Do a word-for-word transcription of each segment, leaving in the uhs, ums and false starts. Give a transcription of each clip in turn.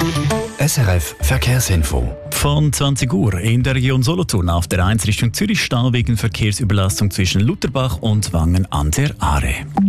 S R F Verkehrsinfo. Von zwanzig Uhr in der Region Solothurn auf der eins Richtung Zürich Stau wegen Verkehrsüberlastung zwischen Lutherbach und Wangen an der Aare.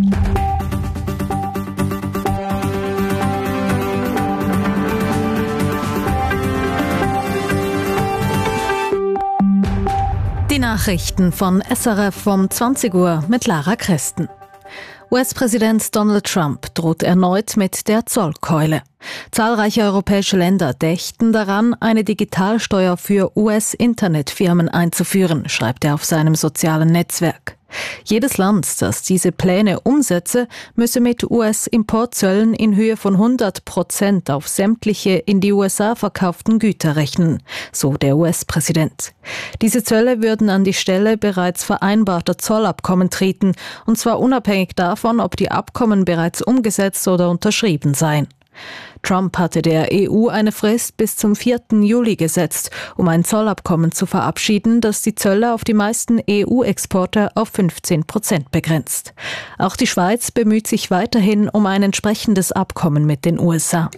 Die Nachrichten von S R F um zwanzig Uhr mit Lara Christen. U S-Präsident Donald Trump droht erneut mit der Zollkeule. Zahlreiche europäische Länder dächten daran, eine Digitalsteuer für U S-Internetfirmen einzuführen, schreibt er auf seinem sozialen Netzwerk. Jedes Land, das diese Pläne umsetze, müsse mit U S-Importzöllen in Höhe von hundert Prozent auf sämtliche in die U S A verkauften Güter rechnen, so der U S-Präsident. Diese Zölle würden an die Stelle bereits vereinbarter Zollabkommen treten, und zwar unabhängig davon, ob die Abkommen bereits umgesetzt oder unterschrieben seien. Trump hatte der E U eine Frist bis zum vierten Juli gesetzt, um ein Zollabkommen zu verabschieden, das die Zölle auf die meisten E U-Exporte auf fünfzehn Prozent begrenzt. Auch die Schweiz bemüht sich weiterhin um ein entsprechendes Abkommen mit den U S A.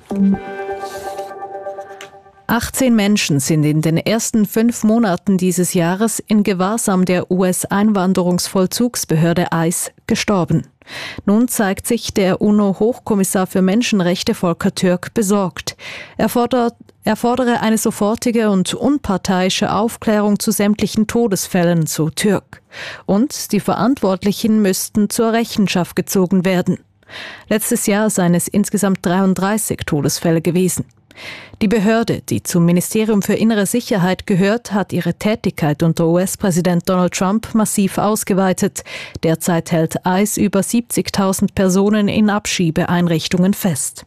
achtzehn Menschen sind in den ersten fünf Monaten dieses Jahres in Gewahrsam der U S-Einwanderungsvollzugsbehörde I C E gestorben. Nun zeigt sich der UNO-Hochkommissar für Menschenrechte Volker Türk besorgt. Er fordert, er fordere eine sofortige und unparteiische Aufklärung zu sämtlichen Todesfällen, so Türk. Und die Verantwortlichen müssten zur Rechenschaft gezogen werden. Letztes Jahr seien es insgesamt dreiunddreißig Todesfälle gewesen. Die Behörde, die zum Ministerium für innere Sicherheit gehört, hat ihre Tätigkeit unter U S-Präsident Donald Trump massiv ausgeweitet. Derzeit hält I C E über siebzigtausend Personen in Abschiebeeinrichtungen fest.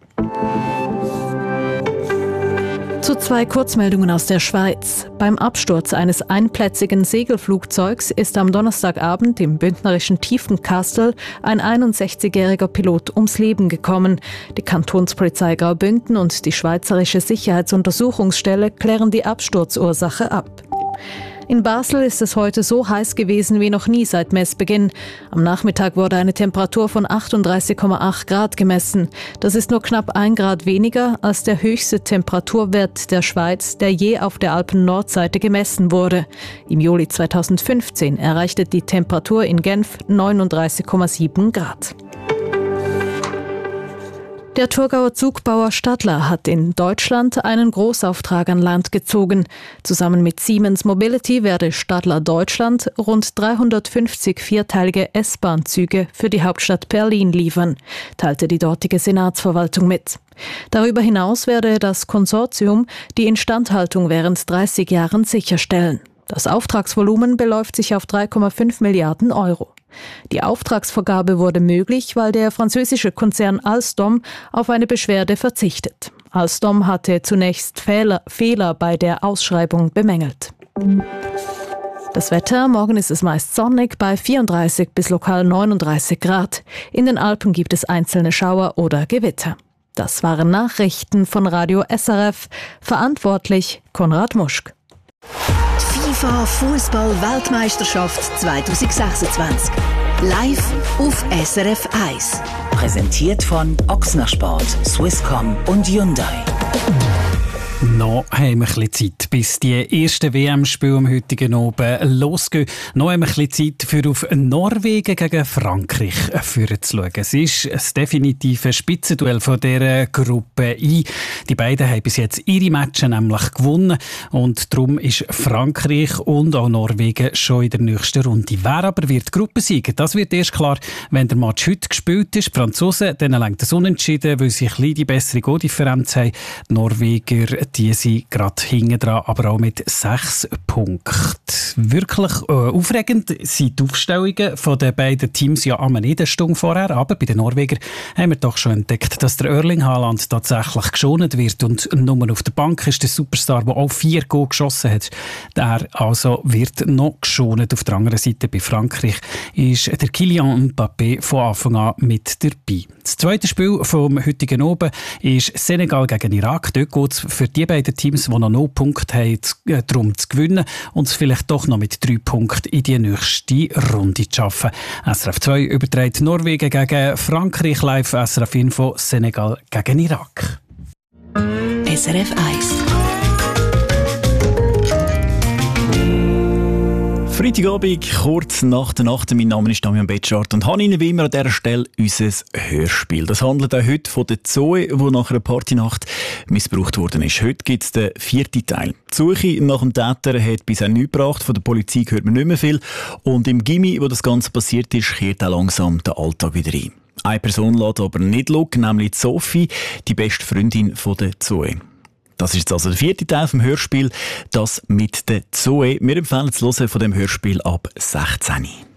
Zu zwei Kurzmeldungen aus der Schweiz. Beim Absturz eines einplätzigen Segelflugzeugs ist am Donnerstagabend im bündnerischen Tiefenkastel ein einundsechzigjähriger Pilot ums Leben gekommen. Die Kantonspolizei Graubünden und die Schweizerische Sicherheitsuntersuchungsstelle klären die Absturzursache ab. In Basel ist es heute so heiß gewesen wie noch nie seit Messbeginn. Am Nachmittag wurde eine Temperatur von achtunddreißig Komma acht Grad gemessen. Das ist nur knapp ein Grad weniger als der höchste Temperaturwert der Schweiz, der je auf der Alpen-Nordseite gemessen wurde. Im Juli zweitausendfünfzehn erreichte die Temperatur in Genf neununddreißig Komma sieben Grad. Der Thurgauer Zugbauer Stadler hat in Deutschland einen Großauftrag an Land gezogen. Zusammen mit Siemens Mobility werde Stadler Deutschland rund dreihundertfünfzig vierteilige S-Bahn-Züge für die Hauptstadt Berlin liefern, teilte die dortige Senatsverwaltung mit. Darüber hinaus werde das Konsortium die Instandhaltung während dreißig Jahren sicherstellen. Das Auftragsvolumen beläuft sich auf drei Komma fünf Milliarden Euro. Die Auftragsvergabe wurde möglich, weil der französische Konzern Alstom auf eine Beschwerde verzichtet. Alstom hatte zunächst Fehler, Fehler bei der Ausschreibung bemängelt. Das Wetter: Morgen ist es meist sonnig bei vierunddreißig bis lokal neununddreißig Grad. In den Alpen gibt es einzelne Schauer oder Gewitter. Das waren Nachrichten von Radio S R F. Verantwortlich Konrad Muschk. FIFA Fußball-Weltmeisterschaft zweitausendsechsundzwanzig. Live auf S R F eins. Präsentiert von Ochsner Sport, Swisscom und Hyundai. Noch haben wir ein bisschen Zeit, bis die ersten W M-Spiele am heutigen Abend losgehen. Noch haben wir ein bisschen Zeit, für auf Norwegen gegen Frankreich zu schauen. Es ist das definitive Spitzenduell von dieser Gruppe I. Die beiden haben bis jetzt ihre Matches nämlich gewonnen. Und darum ist Frankreich und auch Norwegen schon in der nächsten Runde. Wer aber wird Gruppensieger? Das wird erst klar, wenn der Match heute gespielt ist. Die Franzosen, denen lenkt das Unentschieden, weil sie ein bisschen die bessere Goaldifferenz haben. Die Norweger, die sind gerade hinten dran, aber auch mit sechs Punkten. Wirklich äh, aufregend sind die Aufstellungen von den beiden Teams ja einmal nicht eine Stunde vorher, aber bei den Norwegern haben wir doch schon entdeckt, dass der Erling Haaland tatsächlich geschont wird und nur auf der Bank ist der Superstar, der auch vier Goal geschossen hat. Der also wird noch geschont. Auf der anderen Seite bei Frankreich ist der Kylian Mbappé von Anfang an mit dabei. Das zweite Spiel vom heutigen Abend ist Senegal gegen Irak. Dort geht es für die beiden Teams, die noch null Punkte haben, darum zu gewinnen und es vielleicht doch noch mit drei Punkten in die nächste Runde zu schaffen. S R F zwei überträgt Norwegen gegen Frankreich live, S R F Info Senegal gegen Irak. S R F eins. Freitagabend, kurz nach der Nacht. Mein Name ist Damian Betschart und habe Ihnen wie immer an dieser Stelle unser Hörspiel. Das handelt auch heute von der Zoe, die nach einer Partynacht missbraucht worden ist. Heute gibt es den vierten Teil. Die Suche nach dem Täter hat bisher nichts gebracht. Von der Polizei hört man nicht mehr viel. Und im Gimmi, wo das Ganze passiert ist, kehrt auch langsam der Alltag wieder ein. Eine Person lässt aber nicht schauen, nämlich Sophie, die beste Freundin von der Zoe. Das ist jetzt also der vierte Teil vom Hörspiel, das mit der Zoe. Wir empfehlen das Hören von dem Hörspiel ab sechzehn.